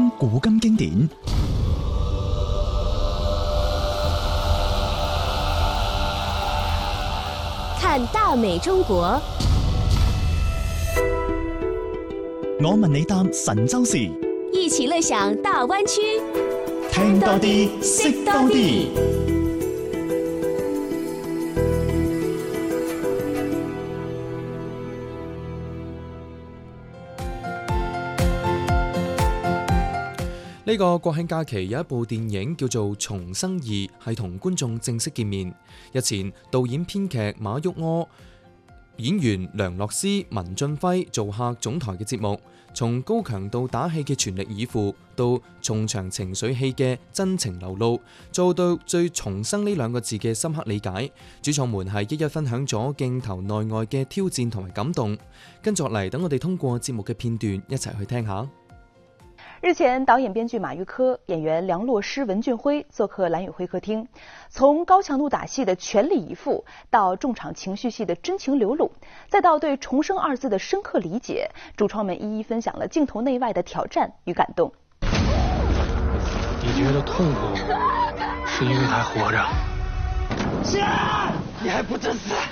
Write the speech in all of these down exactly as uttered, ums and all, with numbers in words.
古今經典。 看大美中國， 我問你答神州事， 一起樂享大灣區， 聽多啲，識多啲。 呢個國慶假期有一部電影叫做《重生二》，係同觀眾正式見面。日前，導演編劇馬旭柯、演員梁洛施、文俊輝做客總台嘅節目，從高強度打戲嘅全力以赴，到重場情緒戲嘅真情流露，做到對重生呢兩個字嘅深刻理解。主創們係一一分享咗鏡頭內外嘅挑戰同埋感動。跟住落嚟，等我哋通過節目嘅片段一齊去聽下。 日前，導演編劇馬玉科、演員梁洛施、文俊輝做客蘭嶼會客廳，從高強度打戲的全力以赴，到重場情緒戲的真情流露，再到對重生二字的深刻理解，主創們一一分享了鏡頭內外的挑戰與感動。 你覺得痛苦，是因為還活着？是啊，你還不致死。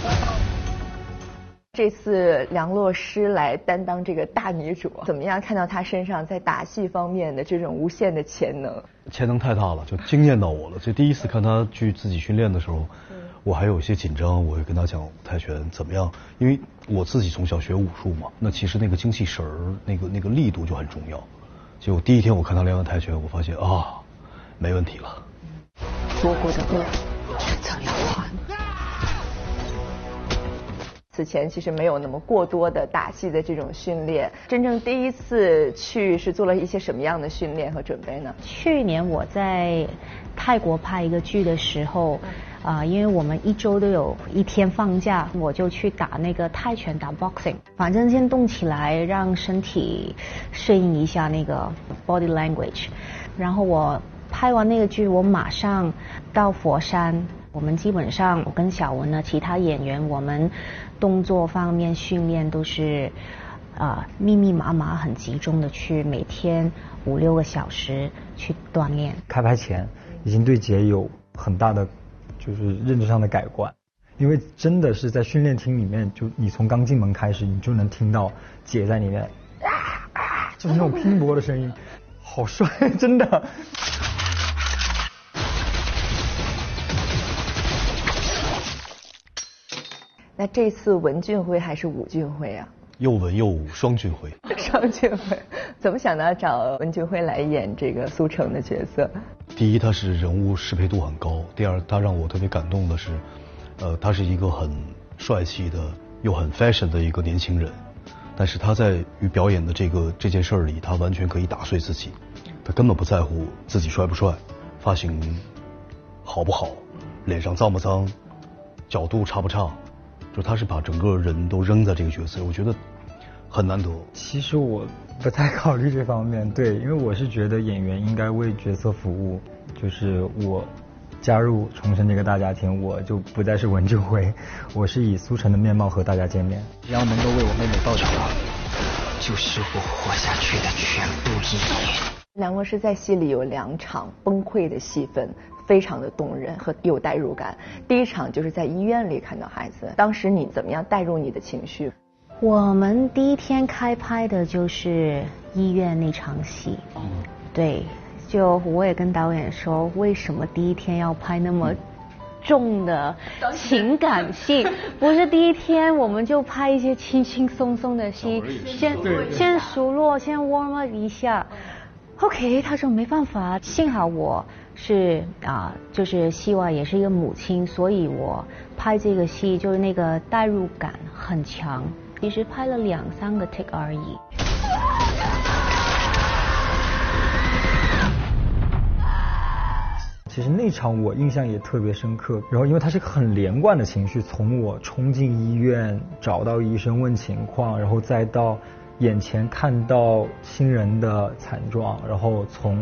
這次梁洛施來擔當這個大女主，怎麼樣看到她身上在打戲方面的這種無限的潛能？ 潛能太大了，就驚豔到我了。就第一次看她去自己訓練的時候，嗯、我還有些緊張，我會跟她講泰拳怎麼樣，因為我自己從小學武術嘛，那其實那個精氣神兒，那個那個力度就很重要。結果第一天我看她練完泰拳，我發現啊，沒問題了。 做過的惡，天將要還。此前其實沒有那麼過多的打戲的這種訓練，真正第一次去是做了一些什麼樣的訓練和準備呢？ 去年我在泰國拍一個劇的時候，啊、呃，因為我們一周都有一天放假，我就去打那個泰拳，打 boxing， 反正先動起來，讓身體適應一下那個 body language。然後我拍完那個劇，我馬上到佛山。我們基本上，我跟小文呢，其他演員，我們動作方面訓練都是，啊、呃，密密麻麻，很集中的去每天五六個小時去鍛煉。 開拍前已經對姐有很大的就是認知上的改觀，因為真的是在訓練廳裏面，就你從剛進門開始，你就能聽到姐在裏面啊啊，就是那種拼搏的聲音，好帥，真的。 那這次文俊輝還是武俊輝啊？ 又文又武，雙俊輝。 雙俊輝，怎麼想到找文俊輝來演這個蘇成的角色？ 第一，他是人物適配度很高；第二，他讓我特別感動的是，呃，他是一個很帥氣的又很 fashion 的一個年輕人，但是他在與表演的這個這件事裏，他完全可以打碎自己，他根本不在乎自己帥不帥，髮型好不好，臉上髒不髒，角度差不差。就他是把整個人都扔在這個角色，我覺得很難得。 其實我不太考慮這方面，對，因為我是覺得演員應該為角色服務。就是我加入重生這個大家庭，我就不再是文俊輝，我是以蘇成的面貌和大家見面。 只要能夠為我妹妹報仇，就是我活下去的全部意義。 梁洛施在戲裏有兩場崩潰的戲份，非常的動人和有代入感。第一場就是在醫院裏看到孩子，當時你怎麼樣帶入你的情緒？ 我們第一天開拍的就是醫院那場戲，嗯、對，就我也跟導演說，為什麼第一天要拍那麼重的情感戲？不是第一天我們就拍一些輕輕鬆鬆的戲，先先熟絡，先 warm up 一下。OK， 他說沒辦法，幸好我是啊、呃，就是希望也是一個母親，所以我拍這個戲就是那個代入感很強。其實拍了兩三個 take 而已。 其實那場我印象也特別深刻，然後因為它是個很連貫的情緒，從我衝進醫院找到醫生問情況，然後再到眼前看到親人的慘狀，然後從